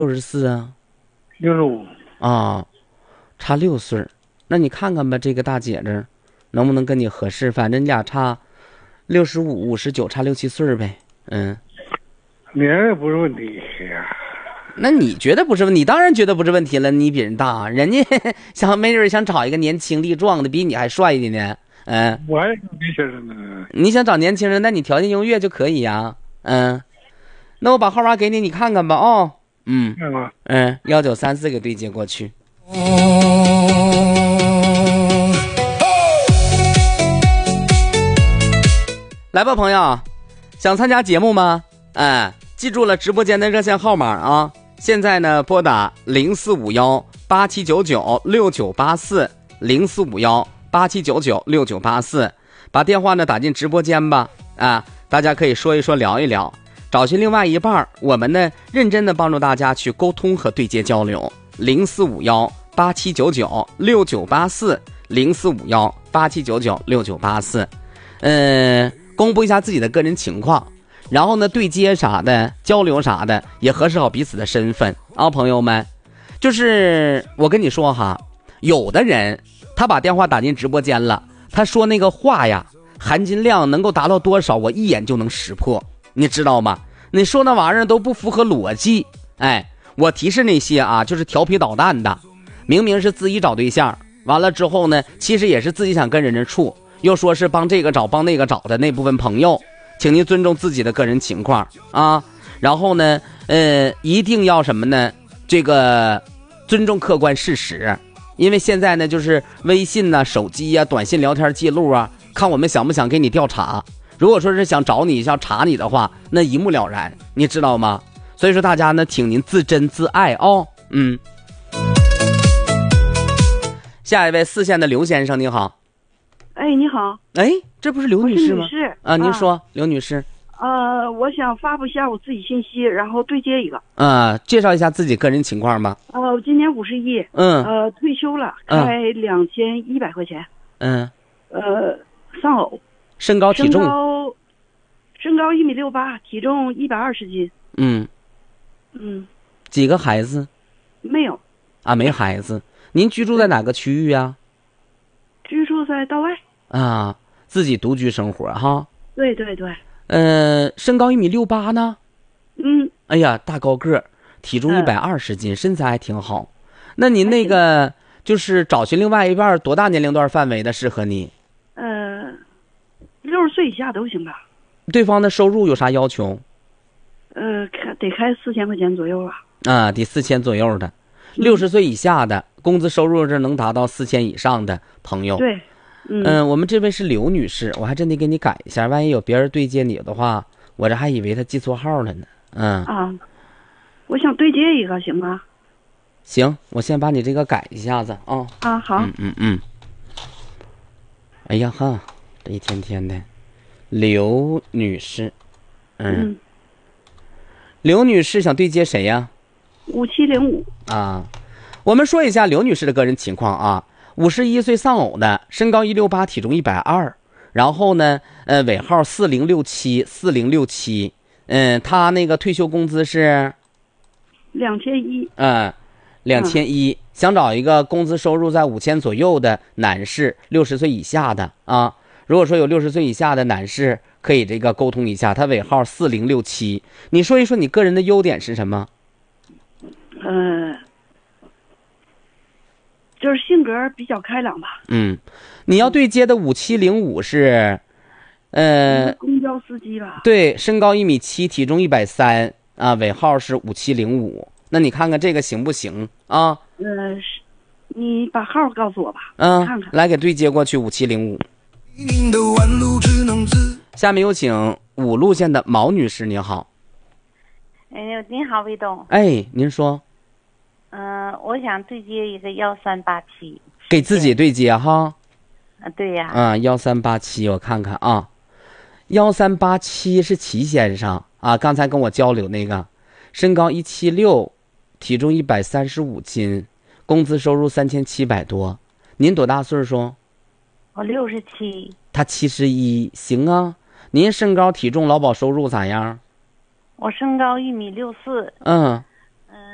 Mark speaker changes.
Speaker 1: 64啊
Speaker 2: 65
Speaker 1: 啊，差6岁。那你看看吧，这个大姐这能不能跟你合适？反正你俩差65、59，差6、7岁呗。
Speaker 2: 年龄不是问题呀。
Speaker 1: 那你觉得不是？你当然觉得不是问题了。你比人大，人家没准想找一个年轻力壮的，比你还帅的呢。
Speaker 2: 我还年轻人呢。
Speaker 1: 你想找年轻人，那你条件优越就可以呀。那我把号码给你，你看看吧。1934给对接过去。来吧，朋友，想参加节目吗？记住了直播间的热线号码啊！现在呢，拨打045187996984，045187996984，把电话呢打进直播间吧。大家可以说一说，聊一聊，找寻另外一半，我们呢认真的帮助大家去沟通和对接交流。045187996984，045187996984。公布一下自己的个人情况。然后呢，对接啥的，交流啥的，也核实好彼此的身份啊，朋友们。就是我跟你说哈，有的人他把电话打进直播间了，他说那个话呀，含金量能够达到多少，我一眼就能识破，你知道吗？你说那玩意儿都不符合逻辑。我提示那些啊，就是调皮捣蛋的，明明是自己找对象，完了之后呢，其实也是自己想跟人家处，又说是帮这个找帮那个找的那部分朋友。请您尊重自己的个人情况啊，然后呢，一定要什么呢？这个尊重客观事实，因为现在呢，就是微信呐、手机呀、短信聊天记录啊，看我们想不想给你调查。如果说是想找你、想查你的话，那一目了然，你知道吗？所以说大家呢，请您自珍自爱哦。下一位4线的刘先生，你好。
Speaker 3: 你好。
Speaker 1: 这不是刘女士吗？
Speaker 3: 我是女士
Speaker 1: 您说，刘女士。
Speaker 3: 我想发布一下我自己信息，然后对接一个。
Speaker 1: 介绍一下自己个人情况吧。
Speaker 3: 我今年51。退休了，开2100块钱。丧偶。
Speaker 1: 身高体重？
Speaker 3: 身高1.68米，体重120斤。
Speaker 1: 几个孩子？
Speaker 3: 没有。
Speaker 1: 没孩子。您居住在哪个区域啊？
Speaker 3: 居住在道外。
Speaker 1: 自己独居生活哈。
Speaker 3: 对对对。
Speaker 1: 身高1.68米呢？哎呀，大高个儿，体重120斤，身材还挺好。那您那个就是找寻另外一半，多大年龄段范围的适合你
Speaker 3: ？60岁以下都行吧。
Speaker 1: 对方的收入有啥要求？
Speaker 3: 得开4000块钱左右吧。
Speaker 1: 得4000左右的。60岁以下的，工资收入是能达到4000以上的朋友。
Speaker 3: 对。
Speaker 1: 我们这位是刘女士，我还真得给你改一下，万一有别人对接你的话，我这还以为他记错号了呢。
Speaker 3: 我想对接一个，行吗？
Speaker 1: 行，我先把你这个改一下子啊。
Speaker 3: 好。
Speaker 1: 哎呀哈，这一天天的，刘女士。刘女士想对接谁呀
Speaker 3: ？5705。
Speaker 1: 我们说一下刘女士的个人情况啊。51岁丧偶的，身高168，体重120，然后呢，尾号4067，4067。他那个退休工资是
Speaker 3: 2100。
Speaker 1: 2100，想找一个工资收入在5000左右的男士，60岁以下的啊。如果说有60岁以下的男士，可以这个沟通一下，他尾号4067。你说一说你个人的优点是什么？
Speaker 3: 就是性格比较开朗吧。
Speaker 1: 你要对接的5705是，
Speaker 3: 公交司机吧。
Speaker 1: 对，身高1.7米，体重130尾号是5705。那你看看这个行不行啊？
Speaker 3: 你把号告诉我吧。看看。
Speaker 1: 来给对接过去5705。下面有请5路线的毛女士，你好。
Speaker 4: 你好，魏东。
Speaker 1: 您说。
Speaker 4: 我想对接一个1387，
Speaker 1: 给自己对接哈。
Speaker 4: 对呀。
Speaker 1: 1387，我看看啊。1387是齐先生啊，刚才跟我交流那个，身高176，体重135斤，工资收入3700多。您多大岁数？
Speaker 4: 我67。
Speaker 1: 他71，行啊。您身高体重劳保收入咋样？
Speaker 4: 我身高1.64米。